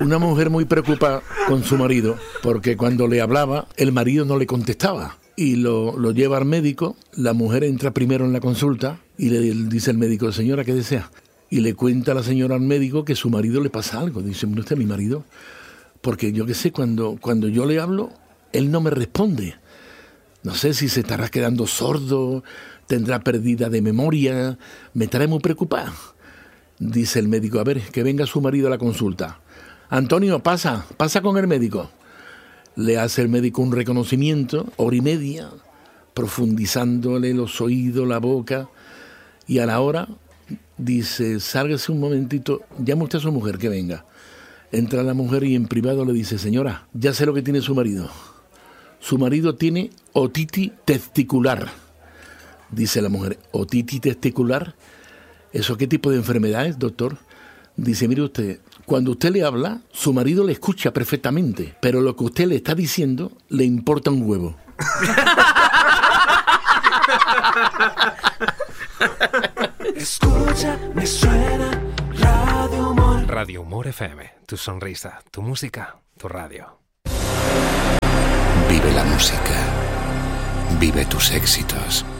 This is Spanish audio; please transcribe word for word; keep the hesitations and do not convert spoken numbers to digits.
Una mujer muy preocupada con su marido, porque cuando le hablaba, el marido no le contestaba. Y lo, lo lleva al médico, la mujer entra primero en la consulta y le dice el médico, señora, ¿qué desea? Y le cuenta a la señora al médico que su marido le pasa algo. Dice, ¿no está mi marido? Porque yo qué sé, cuando, cuando yo le hablo, él no me responde. No sé si se estará quedando sordo, tendrá pérdida de memoria, me estará muy preocupada. Dice el médico, a ver, que venga su marido a la consulta. Antonio, pasa, pasa con el médico. Le hace el médico un reconocimiento, hora y media, profundizándole los oídos, la boca, y a la hora dice, sálgase un momentito, llama usted a su mujer que venga. Entra la mujer y en privado le dice, señora, ya sé lo que tiene su marido. Su marido tiene otitis testicular. Dice la mujer, ¿otitis testicular? ¿Eso qué tipo de enfermedad es, doctor? Dice, mire usted, cuando usted le habla, su marido le escucha perfectamente, pero lo que usted le está diciendo le importa un huevo. Escucha, me suena Radio Humor. Radio Humor F M, tu sonrisa, tu música, tu radio. Vive la música. Vive tus éxitos.